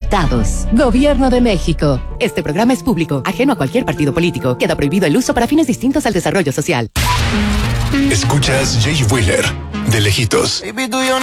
estados. Gobierno de México. Este programa es público, ajeno a cualquier partido político. Queda prohibido el uso para fines distintos al desarrollo social. Escuchas Jay Wheeler, de lejitos.